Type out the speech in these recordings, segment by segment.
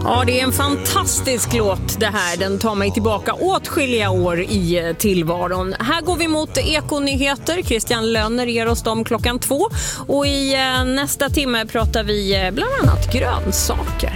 Ja, det är en fantastisk låt det här. Den tar mig tillbaka åtskilliga år i tillvaron. Här går vi mot Ekonyheter. Christian Lönner ger oss dem 2:00. Och i nästa timme pratar vi bland annat grönsaker.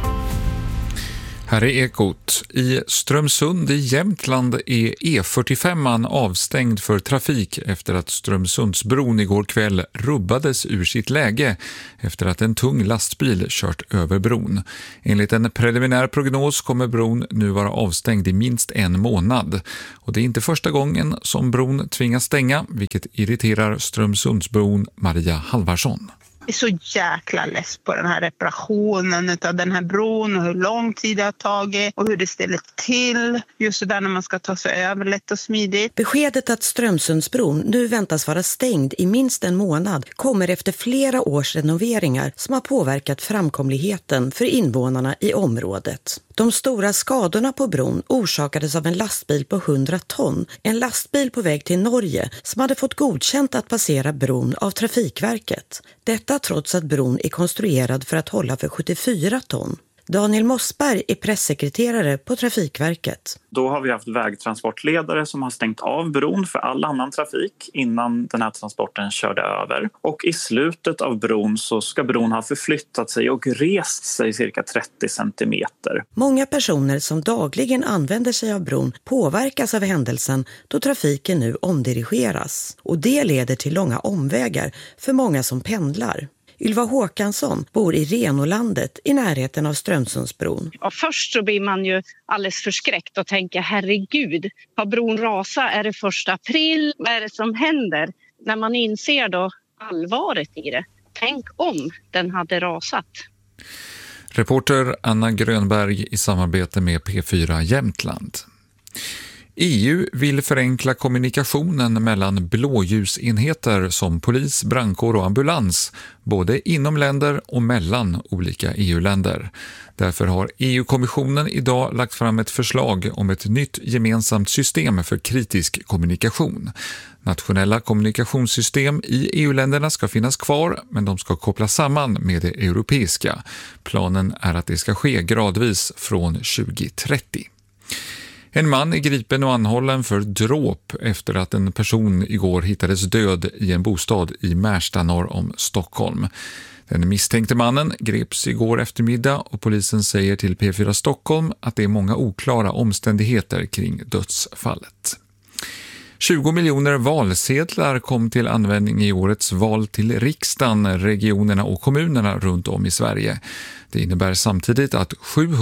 Här är Ekot. I Strömsund i Jämtland är E45 avstängd för trafik efter att Strömsundsbron igår kväll rubbades ur sitt läge efter att en tung lastbil kört över bron. Enligt en preliminär prognos kommer bron nu vara avstängd i minst en månad. Och det är inte första gången som bron tvingas stänga, vilket irriterar Strömsundsbron Maria Halvarsson. Jag är så jäkla less på den här reparationen av den här bron och hur lång tid det har tagit och hur det ställer till just där när man ska ta sig över lätt och smidigt. Beskedet att Strömsundsbron nu väntas vara stängd i minst en månad kommer efter flera års renoveringar som har påverkat framkomligheten för invånarna i området. De stora skadorna på bron orsakades av en lastbil på 100 ton. En lastbil på väg till Norge som hade fått godkänt att passera bron av Trafikverket. Detta trots att bron är konstruerad för att hålla för 74 ton. Daniel Mossberg är pressekreterare på Trafikverket. Då har vi haft vägtransportledare som har stängt av bron för all annan trafik innan den här transporten körde över. Och i slutet av bron så ska bron ha förflyttat sig och rest sig cirka 30 centimeter. Många personer som dagligen använder sig av bron påverkas av händelsen då trafiken nu omdirigeras. Och det leder till långa omvägar för många som pendlar. Ylva Håkansson bor i Renolandet i närheten av Strömsundsbron. Och först så blir man ju alldeles förskräckt och tänker herregud, har bron rasat? Är det 1 april? Vad är det som händer? När man inser då allvaret i det. Tänk om den hade rasat. Reporter Anna Grönberg i samarbete med P4 Jämtland. EU vill förenkla kommunikationen mellan blåljusenheter som polis, brandkår och ambulans, både inom länder och mellan olika EU-länder. Därför har EU-kommissionen idag lagt fram ett förslag om ett nytt gemensamt system för kritisk kommunikation. Nationella kommunikationssystem i EU-länderna ska finnas kvar, men de ska kopplas samman med det europeiska. Planen är att det ska ske gradvis från 2030. En man är gripen och anhållen för dråp efter att en person igår hittades död i en bostad i Märsta norr om Stockholm. Den misstänkte mannen greps igår eftermiddag och polisen säger till P4 Stockholm att det är många oklara omständigheter kring dödsfallet. 20 miljoner valsedlar kom till användning i årets val till riksdagen, regionerna och kommunerna runt om i Sverige. Det innebär samtidigt att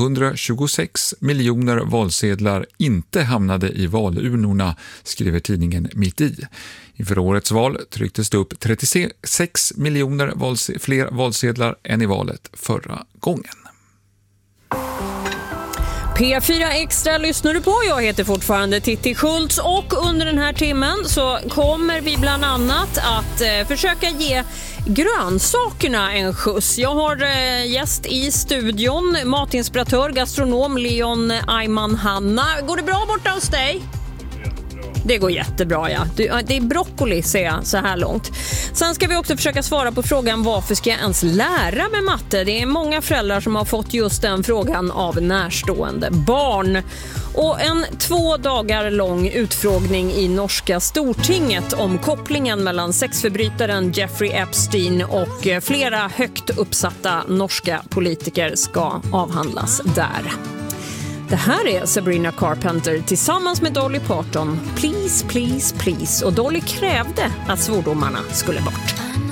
726 miljoner valsedlar inte hamnade i valurnorna, skriver tidningen Mitt i. Inför årets val trycktes det upp 36 miljoner fler valsedlar än i valet förra gången. P4 Extra lyssnar du på. Jag heter fortfarande Titti Schultz och under den här timmen så kommer vi bland annat att försöka ge grönsakerna en skjuts. Jag har gäst i studion, matinspiratör, gastronom Leon Ayman Hanna. Går det bra borta hos dig? Det går jättebra, ja. Det är broccoli, ser jag så här långt. Sen ska vi också försöka svara på frågan varför ska jag ens lära med matte? Det är många föräldrar som har fått just den frågan av närstående barn. Och en 2 dagar lång utfrågning i norska Stortinget om kopplingen mellan sexförbrytaren Jeffrey Epstein och flera högt uppsatta norska politiker ska avhandlas där. Det här är Sabrina Carpenter tillsammans med Dolly Parton. Please, please, please. Och Dolly krävde att svordomarna skulle bort.